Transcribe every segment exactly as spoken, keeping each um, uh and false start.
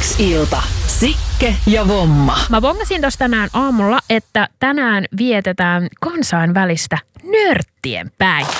X-ilta. Sikke ja Vomma. Mä bongasin tossa tänään aamulla, että tänään vietetään kansainvälistä nörttien päivää.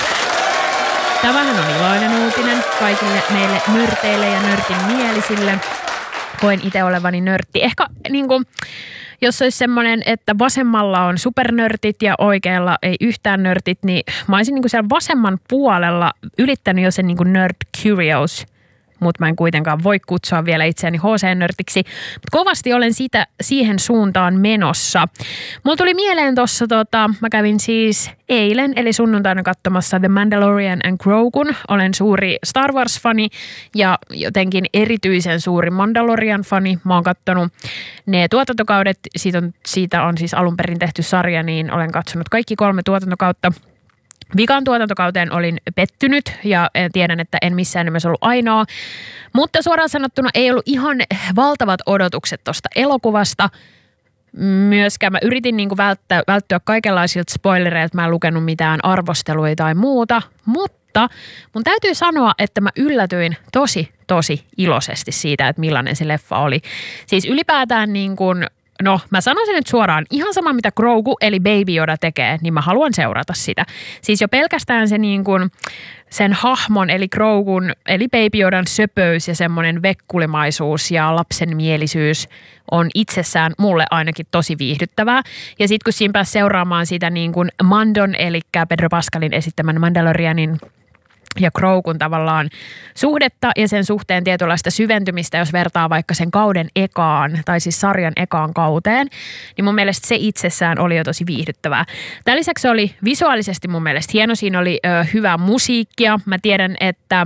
Tämähän on iloinen uutinen kaikille meille nörteille ja nörtin mielisille. Koen itse olevani nörtti. Ehkä niin kuin, jos olisi semmoinen, että vasemmalla on supernörtit ja oikealla ei yhtään nörtit, niin mä olisin niin kuin siellä vasemman puolella ylittänyt jo sen niin kuin nerd curious, mutta mä en kuitenkaan voi kutsua vielä itseäni H C-nörtiksi. Mutta kovasti olen siitä, siihen suuntaan menossa. Mulla tuli mieleen tuossa, tota, mä kävin siis eilen, eli sunnuntaina katsomassa The Mandalorian and Grogun. Olen suuri Star Wars-fani ja jotenkin erityisen suuri Mandalorian-fani. Mä oon katsonut ne tuotantokaudet, siitä on, siitä on siis alun perin tehty sarja, niin olen katsonut kaikki kolme tuotantokautta. Vikan tuotantokauteen olin pettynyt ja tiedän, että en missään nimessä ollut ainoa, mutta suoraan sanottuna ei ollut ihan valtavat odotukset tuosta elokuvasta. Myöskään mä yritin niin kuin välttyä, välttyä kaikenlaisilta spoilereilta, mä en lukenut mitään arvosteluja tai muuta, mutta mun täytyy sanoa, että mä yllätyin tosi, tosi iloisesti siitä, että millainen se leffa oli. Siis ylipäätään niin kuin no, mä sanoisin nyt suoraan, ihan sama mitä Grogu eli Baby Yoda tekee, niin mä haluan seurata sitä. Siis jo pelkästään se niin kuin, sen hahmon eli Grogun eli Baby Yodan söpöys ja semmoinen vekkulimaisuus ja lapsenmielisyys on itsessään mulle ainakin tosi viihdyttävää. Ja sitten kun siinä pääsi seuraamaan sitä niin kuin Mandon eli Pedro Pascalin esittämän Mandalorianin ja Grogun tavallaan suhdetta ja sen suhteen tietynlaista syventymistä, jos vertaa vaikka sen kauden ekaan, tai siis sarjan ekaan kauteen, niin mun mielestä se itsessään oli jo tosi viihdyttävää. Tämän lisäksi se oli visuaalisesti mun mielestä hieno, siinä oli ö, hyvää musiikkia. Mä tiedän, että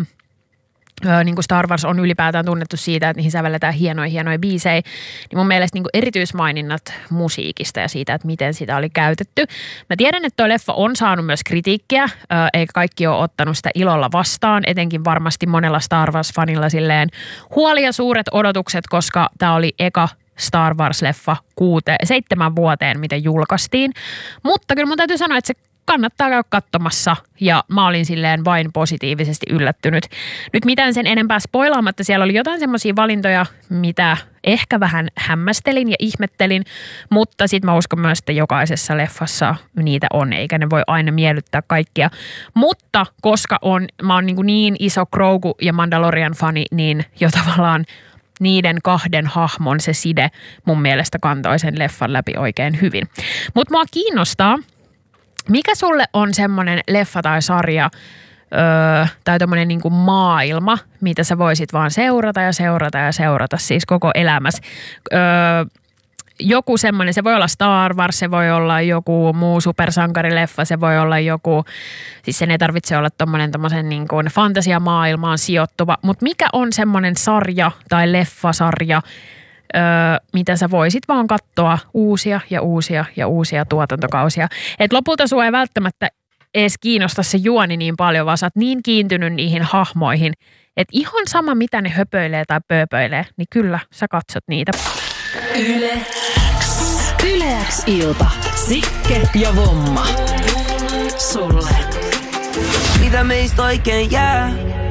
Öö, niin kuin Star Wars on ylipäätään tunnettu siitä, että niihin sävelletään hienoja, hienoja biisejä, niin mun mielestä niin kuin erityismaininnat musiikista ja siitä, että miten sitä oli käytetty. Mä tiedän, että tuo leffa on saanut myös kritiikkiä, öö, eikä kaikki ole ottanut sitä ilolla vastaan, etenkin varmasti monella Star Wars-fanilla silleen huoli ja suuret odotukset, koska tää oli eka Star Wars-leffa kuute, seitsemän vuoteen, miten julkaistiin. Mutta kyllä mun täytyy sanoa, että se kannattaa käydä katsomassa ja mä olin silleen vain positiivisesti yllättynyt. Nyt mitään sen enempää spoilaamatta, siellä oli jotain semmoisia valintoja, mitä ehkä vähän hämmästelin ja ihmettelin, mutta sit mä uskon myös, että jokaisessa leffassa niitä on, eikä ne voi aina miellyttää kaikkia. Mutta koska on, mä oon niin, niin iso Grogu ja Mandalorian fani, niin jo tavallaan niiden kahden hahmon se side mun mielestä kantoi sen leffan läpi oikein hyvin. Mutta mua kiinnostaa, mikä sulle on semmoinen leffa tai sarja öö, tai tommonen niinku maailma, mitä sä voisit vaan seurata ja seurata ja seurata siis koko elämässä? Öö, joku semmoinen, se voi olla Star Wars, se voi olla joku muu supersankarileffa, se voi olla joku, siis sen ei tarvitse olla tommonen tommosen niin kuin fantasiamaailmaan sijoittuva, mutta mikä on semmoinen sarja tai leffasarja, Öö, mitä sä voisit vaan katsoa uusia ja uusia ja uusia tuotantokausia. Et lopulta sua ei välttämättä edes kiinnosta se juoni niin paljon, vaan sä oot niin kiintynyt niihin hahmoihin, että ihan sama mitä ne höpöilee tai pööpöilee, niin kyllä sä katsot niitä. Yle X. Yle X-ilta. Sikke ja Vomma. Sulle. Mitä meistä oikein jää?